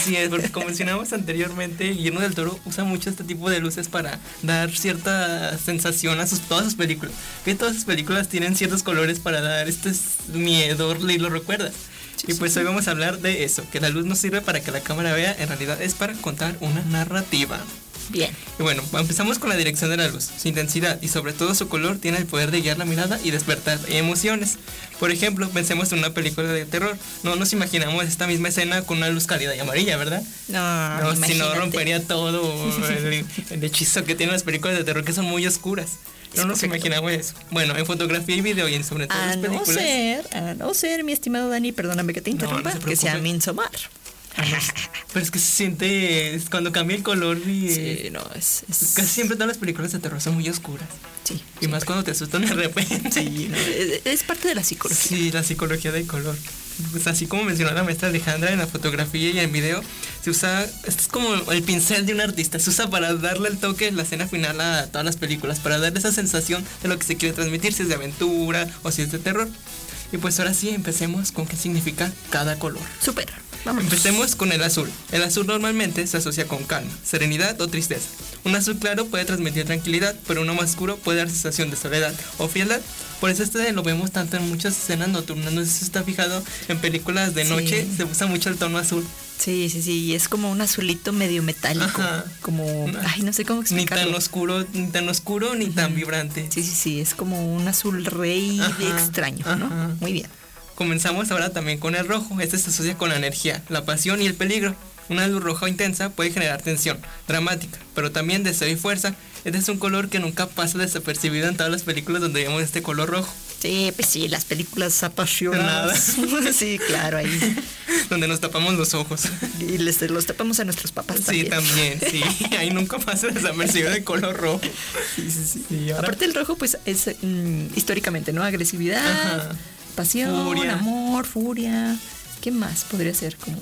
Así es, porque como mencionamos anteriormente, Guillermo del Toro usa mucho este tipo de luces para dar cierta sensación a todas sus películas. Que todas sus películas tienen ciertos colores para dar este miedo y lo recuerda. Y pues hoy vamos a hablar de eso, que la luz no sirve para que la cámara vea, en realidad es para contar una narrativa. Bien. Y bueno, empezamos con la dirección de la luz. Su intensidad y sobre todo su color tiene el poder de guiar la mirada y despertar emociones. Por ejemplo, pensemos en una película de terror. No nos imaginamos esta misma escena con una luz cálida y amarilla, ¿verdad? No, si no rompería todo el hechizo que tienen las películas de terror, que son muy oscuras. No nos imaginamos eso. Bueno, en fotografía y video y en sobre todo las películas. A no ser, mi estimado Dani, perdóname que te interrumpa, que sea Midsommar. Pero es que se siente cuando cambia el color y sí, no, es casi siempre todas las películas de terror son muy oscuras. Sí. Y siempre. más cuando te asustan de repente. Sí, no, es parte de la psicología. Sí, la psicología del color. Pues así como mencionó la maestra Alejandra, en la fotografía y en video se usa, esto es como el pincel de un artista, se usa para darle el toque, la escena final a todas las películas, para darle esa sensación de lo que se quiere transmitir, si es de aventura o si es de terror. Y pues ahora sí, empecemos con qué significa cada color. Súper, vamos. Empecemos con el azul. El azul normalmente se asocia con calma, serenidad o tristeza. Un azul claro puede transmitir tranquilidad, pero uno más oscuro puede dar sensación de soledad o frialdad. Por eso lo vemos tanto en muchas escenas nocturnas. No sé si se está fijado, en películas de noche se usa mucho el tono azul. Sí, y es como un azulito medio metálico. Ajá. Como, ay, no sé cómo explicarlo. Ni tan oscuro ni tan vibrante. Sí, es como un azul rey extraño, ¿no? Muy bien. Comenzamos ahora también con el rojo. Este se asocia con la energía, la pasión y el peligro. Una luz roja intensa puede generar tensión, dramática, pero también deseo y fuerza. Este es un color que nunca pasa desapercibido en todas las películas donde vemos este color rojo. Sí, pues sí, las películas apasionadas. Sí, claro, ahí. Donde nos tapamos los ojos. Y los tapamos a nuestros papás también. Sí. Ahí nunca pasa desapercibido el color rojo. Sí. Y ahora, aparte el rojo, pues es históricamente, ¿no? Agresividad, pasión, furia. Amor, furia. ¿Qué más podría ser? Como...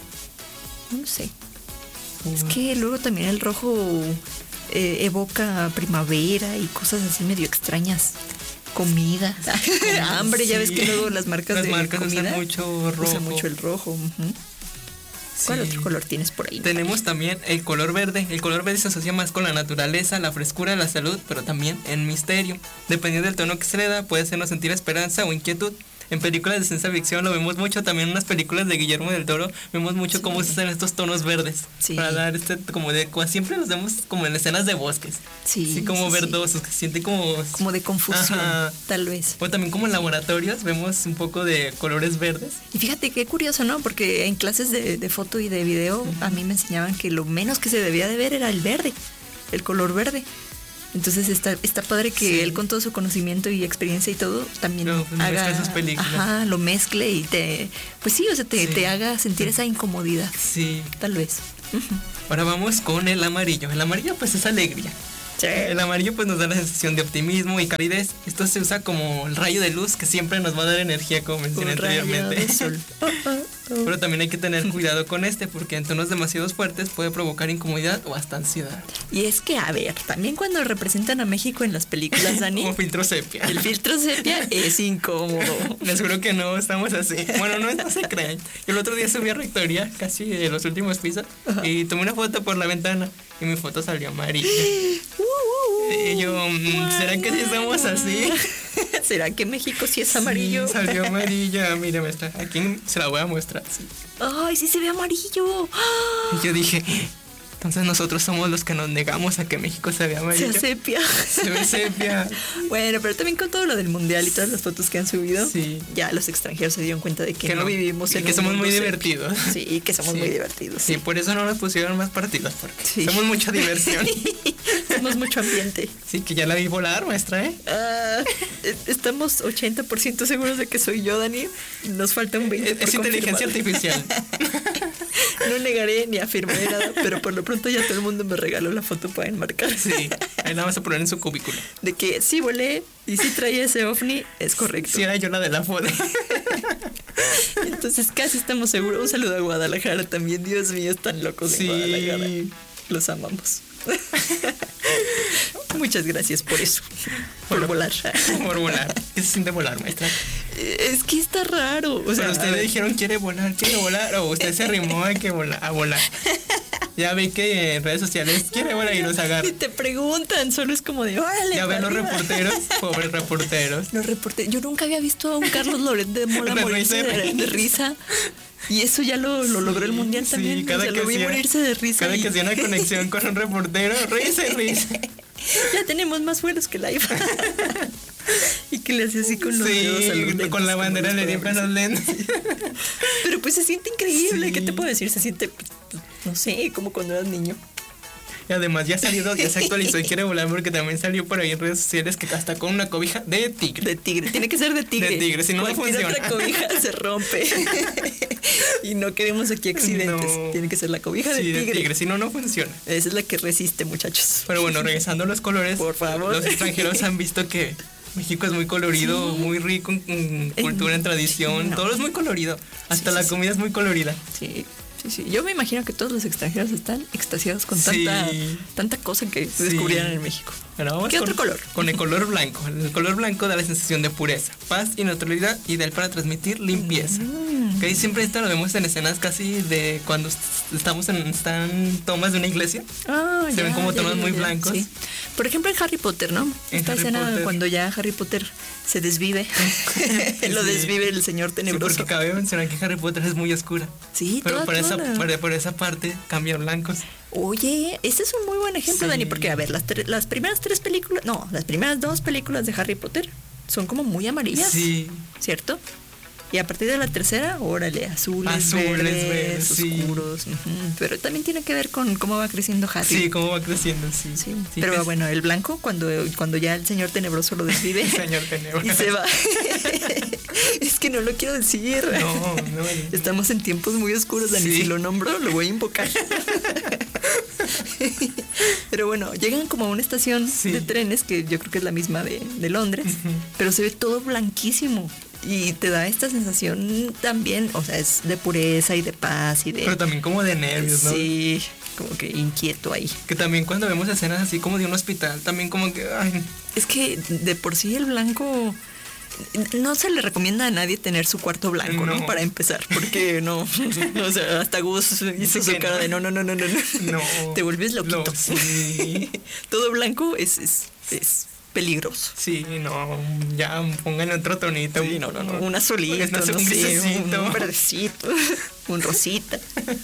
no sé. Es que luego también el rojo evoca primavera y cosas así medio extrañas. Comida, hambre, ya ves que luego las marcas de comida usan mucho rojo. Usan mucho el rojo. ¿Cuál otro color tienes por ahí? Tenemos también el color verde. El color verde se asocia más con la naturaleza, la frescura, la salud, pero también el misterio. Dependiendo del tono que se le da, puede hacernos sentir esperanza o inquietud. En películas de ciencia ficción lo vemos mucho, también en unas películas de Guillermo del Toro vemos mucho cómo se usan estos tonos verdes para dar como de, siempre los vemos como en escenas de bosques, así como verdosos, que se siente como de confusión, tal vez. O también como en laboratorios vemos un poco de colores verdes. Y fíjate qué curioso, ¿no? Porque en clases de foto y de video a mí me enseñaban que lo menos que se debía de ver era el verde, el color verde. Entonces está padre que él con todo su conocimiento y experiencia y todo también haga esas películas. Lo mezcle y te haga sentir esa incomodidad. Sí. Tal vez. Ahora vamos con el amarillo. El amarillo pues es alegría. Sí. El amarillo pues nos da la sensación de optimismo y calidez. Esto se usa como el rayo de luz que siempre nos va a dar energía, como mencioné anteriormente. Pero también hay que tener cuidado con porque en tonos demasiado fuertes puede provocar incomodidad o hasta ansiedad. Y es que, a ver, también cuando representan a México en las películas, Dani, como filtro sepia. El filtro sepia es incómodo. Les juro que no estamos así. Bueno, no se crean. Yo el otro día subí a Rectoría, casi de los últimos pisos, y tomé una foto por la ventana y mi foto salió amarilla. Y yo, ¿será que sí estamos así? ¿Será que México sí es amarillo? Sí, salió amarilla. Mire, maestra, aquí se la voy a mostrar. Sí. ¡Ay, sí se ve amarillo! Y yo dije, entonces nosotros somos los que nos negamos a que México se vea amarillo. Se sepia. Se ve sepia. Bueno, pero también con todo lo del mundial y todas las fotos que han subido, ya los extranjeros se dieron cuenta de que no vivimos en que somos muy divertidos. Sí, que somos muy divertidos. Sí, por eso no nos pusieron más partidos, porque somos mucha diversión. Somos mucho ambiente. Sí, que ya la vi volar, maestra, Estamos 80% seguros de que soy yo, Dani. Nos falta un 20%. Es inteligencia artificial. No negaré ni afirmaré nada, pero por lo pronto ya todo el mundo me regaló la foto para enmarcar. Sí, ahí la vas a poner en su cubículo. De que sí volé y sí traía ese ovni, es correcto. Sí, era yo la de la foto. Entonces casi estamos seguros. Un saludo a Guadalajara también. Dios mío, están locos en Guadalajara. Los amamos. Muchas gracias por eso. Por volar. Por volar. ¿Qué se siente volar, maestra? Es que está raro. O sea, pero ustedes le dijeron quiere volar, o usted se arrimó a volar. Ya ve que en redes sociales quiere volar y nos agarra. Y te preguntan, solo es como de órale. Ya ven los reporteros, pobres reporteros. Los reporteros. Yo nunca había visto a un Carlos Loret de Mola morirse de risa. Y eso ya lo logró el mundial también. Sí, cada que lo vi morirse de risa. Cada que hacía una conexión con un reportero, risa y risa. Ya tenemos más vuelos que la IFA. Y que le hacía así con los dedos a los lentes, con la bandera le tiemblan los lentes. Pero pues se siente increíble. Sí. ¿Qué te puedo decir? Se siente, no sé, como cuando eras niño. Y además ya se actualizó y quiere volar porque también salió por ahí en redes sociales que hasta con una cobija de tigre. De tigre, tiene que ser de tigre. De tigre, si no funciona. Otra cobija se rompe. Y no queremos aquí accidentes. No. Tiene que ser la cobija de tigre. De tigre, si no funciona. Esa es la que resiste, muchachos. Pero bueno, regresando a los colores. Por favor. Los extranjeros han visto que México es muy colorido, sí. Muy rico en cultura, en tradición. No. Todo es muy colorido. Hasta la comida es muy colorida. Sí. Sí. Yo me imagino que todos los extranjeros están extasiados con tanta cosa que descubrieron en México. Bueno, vamos ¿Qué otro color? Con el color blanco. El color blanco da la sensación de pureza, paz y neutralidad, ideal para transmitir limpieza. Que ahí siempre lo vemos en escenas casi de cuando están tomas de una iglesia. Se ven como tonos muy blancos. Sí. Por ejemplo, en Harry Potter, ¿no? Esta escena cuando ya Harry Potter se desvive. Lo desvive el señor tenebroso. Sí, porque cabe mencionar que Harry Potter es muy oscura. Sí, pero por esa parte cambian blancos. Oye, este es un muy buen ejemplo, Dani, porque a ver, las primeras dos películas de Harry Potter son como muy amarillas. Sí. ¿Cierto? Y a partir de la tercera, órale, azules, verdes, oscuros. Pero también tiene que ver con cómo va creciendo Harry. Sí, cómo va creciendo, sí. Pero bueno, el blanco, cuando ya el señor tenebroso lo desvive. El señor tenebroso. Y se va. Es que no lo quiero decir. No. Estamos en tiempos muy oscuros, Dani. Si lo nombro, lo voy a invocar. Pero bueno, llegan como a una estación de trenes, que yo creo que es la misma de Londres, pero se ve todo blanquísimo. Y te da esta sensación también, o sea, es de pureza y de paz y de... Pero también como de nervios, ¿no? Sí, como que inquieto ahí. Que también cuando vemos escenas así como de un hospital, también como que... Ay. Es que de por sí el blanco... No se le recomienda a nadie tener su cuarto blanco, ¿no? Para empezar, porque no, o sea, hasta Gus hizo su cara de no. Te vuelves loquito. Sí. Todo blanco es peligroso. Sí, no, ya pónganle otro tonito. Sí, no, un azulito, un verdecito, un rosita.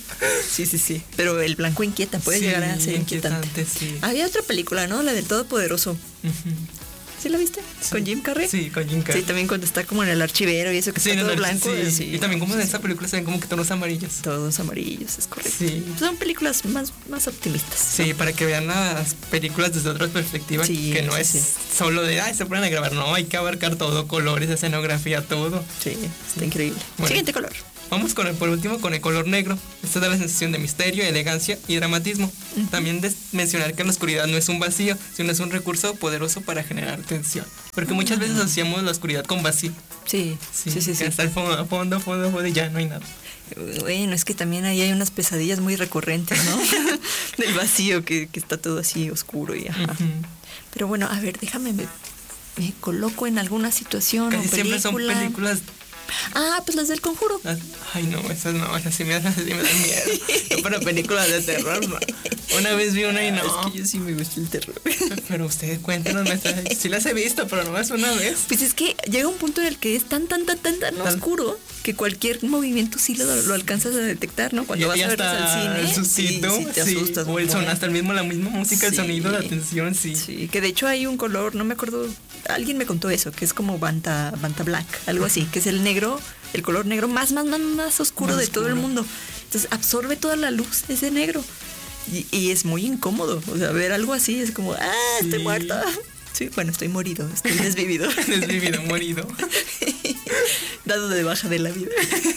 Sí. Pero el blanco inquieta, puede llegar a ser inquietante. Sí. Había otra película, ¿no? La del Todopoderoso. ¿Sí la viste? Sí. ¿Con Jim Carrey? Sí, con Jim Carrey. Sí, también cuando está como en el archivero y eso que está todo blanco. Sí. Y también como en esta película se ven como que tonos amarillos. Todos amarillos, es correcto. Sí. Son películas más optimistas. Sí, para que vean las películas desde otra perspectiva, que no es solo de, se ponen a grabar, no, hay que abarcar todo, colores, escenografía, todo. Sí, está increíble. Bueno, siguiente color. Vamos por último con el color negro. Este da la sensación de misterio, elegancia y dramatismo. También mencionar que la oscuridad no es un vacío, sino es un recurso poderoso para generar tensión. Porque muchas veces asociamos la oscuridad con vacío. Sí. Hasta el fondo y ya no hay nada. Bueno, es que también ahí hay unas pesadillas muy recurrentes, ¿no? Del vacío, que está todo así oscuro y ajá. Pero bueno, a ver, déjame, me coloco en alguna situación Casi o película. Siempre son películas... pues las del Conjuro. Ay, no, esas sí me dan miedo. Yo para películas de terror, no. Una vez vi una y no. Es que yo sí me gusta el terror. Pero ustedes cuéntenos, sí las he visto, pero no más una vez. Pues es que llega un punto en el que es tan oscuro que cualquier movimiento sí lo alcanzas a detectar, ¿no? Cuando vas a verlas al cine. El sustito, sí, te asustas. O el son, hasta la misma música, el sonido, la atención, sí. Sí, que de hecho hay un color, no me acuerdo, alguien me contó eso, que es como Banta Black, algo así, que es el negro, el color negro más oscuro de todo el mundo. Entonces absorbe toda la luz, ese negro. Y es muy incómodo, o sea, ver algo así es como, estoy muerta. Sí, bueno, estoy morido, estoy desvivido. Desvivido, morido. Dado de baja de la vida.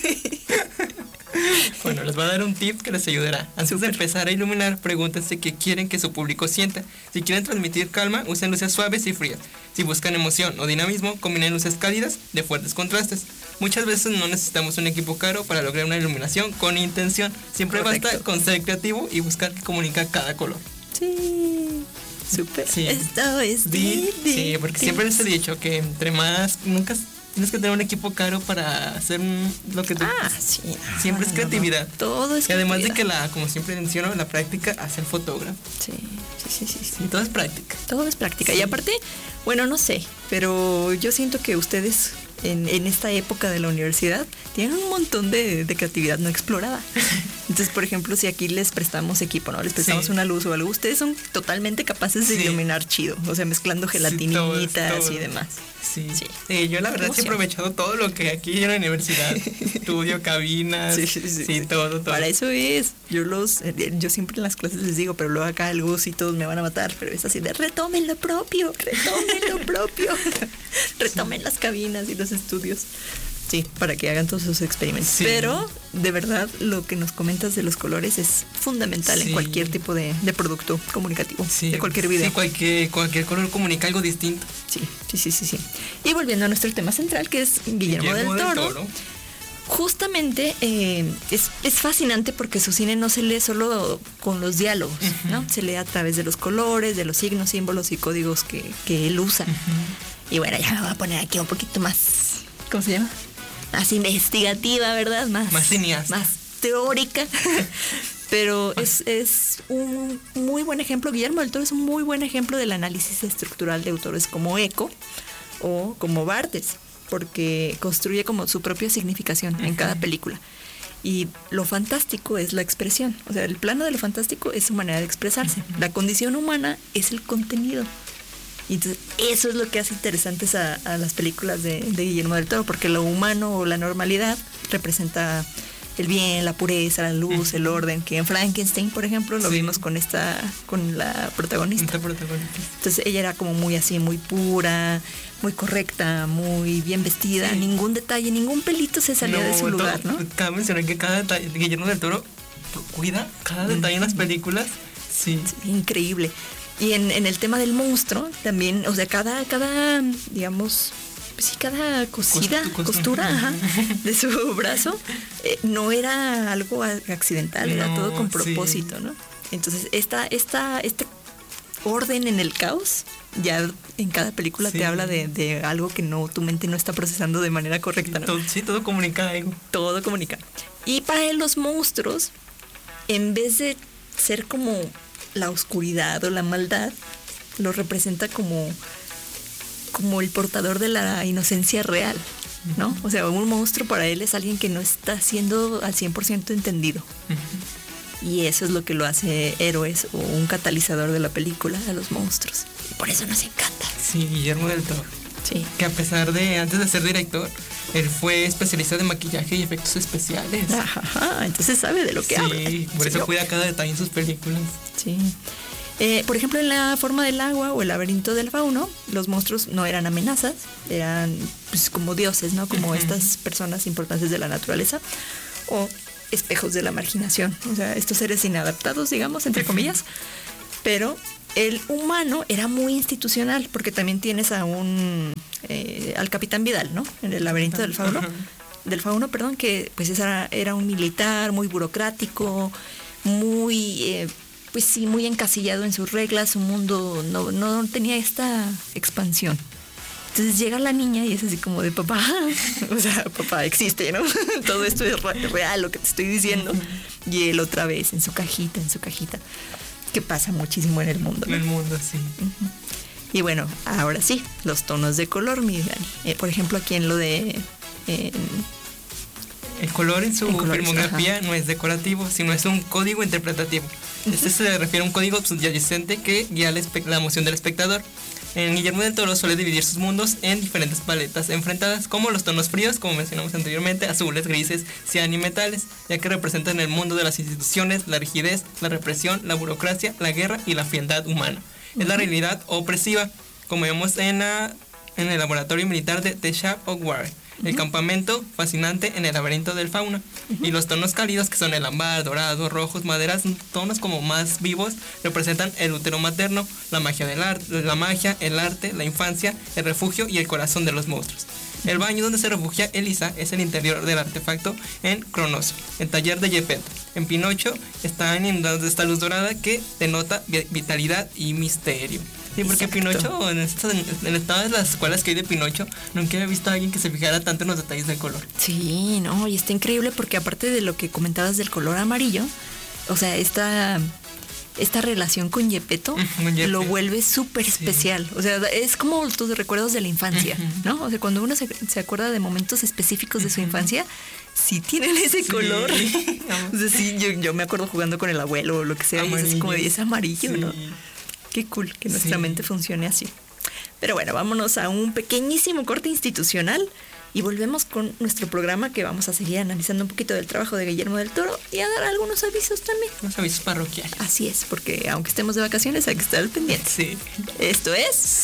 Bueno, les voy a dar un tip que les ayudará. Antes de empezar a iluminar, pregúntense qué quieren que su público sienta. Si quieren transmitir calma, usen luces suaves y frías. Si buscan emoción o dinamismo, combinen luces cálidas de fuertes contrastes. Muchas veces no necesitamos un equipo caro para lograr una iluminación con intención. Siempre basta con ser creativo y buscar qué comunica cada color. Sí. Súper. Sí. Esto es Sí, porque siempre les he dicho que entre más, nunca Tienes que tener un equipo caro para hacer lo que tú... Sí. Siempre es creatividad. Todo es y además creatividad. de que como siempre menciono, la práctica hace el fotógrafo. Sí. Y todo es práctica. Todo es práctica. Sí. Y aparte, bueno, no sé, pero yo siento que ustedes en esta época de la universidad tienen un montón de creatividad no explorada. Entonces, por ejemplo, si aquí les prestamos equipo, ¿no? Les prestamos una luz o algo, ustedes son totalmente capaces de iluminar chido. O sea, mezclando gelatinitas todo. Y demás. Sí, yo la verdad sí he aprovechado todo lo que aquí en la universidad. Estudio, cabinas, todo. Para eso es. Yo siempre en las clases les digo, pero luego acá el Gus y todos me van a matar, pero es así de retomen lo propio. Retomen las cabinas y los estudios. Sí, para que hagan todos sus experimentos. Sí. Pero, de verdad, lo que nos comentas de los colores es fundamental en cualquier tipo de producto comunicativo, de cualquier video. Sí, cualquier color comunica algo distinto. Sí. Y volviendo a nuestro tema central, que es Guillermo del Toro. Justamente es fascinante porque su cine no se lee solo con los diálogos, ¿no? Se lee a través de los colores, de los signos, símbolos y códigos que él usa. Y bueno, ya me voy a poner aquí un poquito más, ¿cómo se llama? Más investigativa, ¿verdad? Más cineasta. Más teórica. Pero es un muy buen ejemplo. Guillermo del Toro es un muy buen ejemplo del análisis estructural de autores como Eco o como Barthes, porque construye como su propia significación en cada película. Y lo fantástico es la expresión. O sea, el plano de lo fantástico es su manera de expresarse. La condición humana es el contenido. Y entonces eso es lo que hace interesantes a las películas de Guillermo del Toro, porque lo humano o la normalidad representa el bien, la pureza, la luz, el orden, que en Frankenstein, por ejemplo, lo vimos con la protagonista. Entonces ella era como muy así, muy pura, muy correcta, muy bien vestida, ningún detalle, ningún pelito se salía de su lugar, ¿no? Cabe mencionar que cada detalle, Guillermo del Toro cuida cada detalle en las películas. Sí, increíble. Y en el tema del monstruo también, o sea, cada digamos, cada costura de su brazo no era algo accidental, era todo con propósito, ¿no? Entonces este orden en el caos ya en cada película te habla de algo que tu mente no está procesando de manera correcta, ¿no? Todo comunica algo. Todo comunica. Y para él los monstruos, en vez de ser como la oscuridad o la maldad, lo representa como el portador de la inocencia real, ¿no? O sea, un monstruo para él es alguien que no está siendo al 100% entendido. Y eso es lo que lo hace héroes o un catalizador de la película a los monstruos. Y por eso nos encanta. Sí, Guillermo del Toro. Sí. Que a pesar de, antes de ser director, él fue especialista de maquillaje y efectos especiales. Ajá, entonces sabe de lo que habla. Sí, por eso cuida cada detalle en sus películas. Sí. Por ejemplo, en La forma del agua o El laberinto del fauno, los monstruos no eran amenazas, eran pues como dioses, ¿no? Como estas personas importantes de la naturaleza o espejos de la marginación. O sea, estos seres inadaptados, digamos, entre comillas. Pero el humano era muy institucional, porque también tienes al Capitán Vidal, ¿no? En El laberinto del fauno. Del fauno, perdón, que pues era un militar muy burocrático, muy... pues sí, muy encasillado en sus reglas, su mundo no tenía esta expansión. Entonces llega la niña y es así como de papá, o sea, papá existe, ¿no? Todo esto es real, lo que te estoy diciendo. Y él otra vez en su cajita, que pasa muchísimo en el mundo, ¿no? En el mundo, sí. Y bueno, ahora sí, los tonos de color, mi Dani. Por ejemplo, aquí en lo de... El color en su filmografía no es decorativo, sino es un código interpretativo. Este se refiere a un código subyacente que guía la emoción del espectador. En Guillermo del Toro suele dividir sus mundos en diferentes paletas enfrentadas, como los tonos fríos, como mencionamos anteriormente, azules, grises, cian y metales, ya que representan el mundo de las instituciones, la rigidez, la represión, la burocracia, la guerra y la fealdad humana. Es la realidad opresiva, como vemos en el laboratorio militar de The Shape of War. El campamento fascinante en el laberinto del fauno. Y los tonos cálidos, que son el ámbar, dorado, rojos, maderas, tonos como más vivos, representan el útero materno, la magia, el arte, la infancia, el refugio y el corazón de los monstruos. El baño donde se refugia Elisa es el interior del artefacto en Cronos, el taller de Geppetto. En Pinocho está inundado de esta luz dorada que denota vitalidad y misterio. Sí, porque Exacto. Pinocho, en todas las escuelas que hay de Pinocho, nunca he visto a alguien que se fijara tanto en los detalles del color. Sí, no, y está increíble porque aparte de lo que comentabas del color amarillo, o sea, esta relación con Gepetto lo vuelve súper especial. O sea, es como tus recuerdos de la infancia, ¿no? O sea, cuando uno se acuerda de momentos específicos de su infancia, sí tienen ese color. O sea, sí, yo me acuerdo jugando con el abuelo o lo que sea, amarillo. Y es como de ese amarillo, ¿no? Qué cool que nuestra mente funcione así. Pero bueno, vámonos a un pequeñísimo corte institucional y volvemos con nuestro programa, que vamos a seguir analizando un poquito del trabajo de Guillermo del Toro y a dar algunos avisos también. Unos avisos parroquiales. Así es, porque aunque estemos de vacaciones hay que estar al pendiente. Sí. Esto es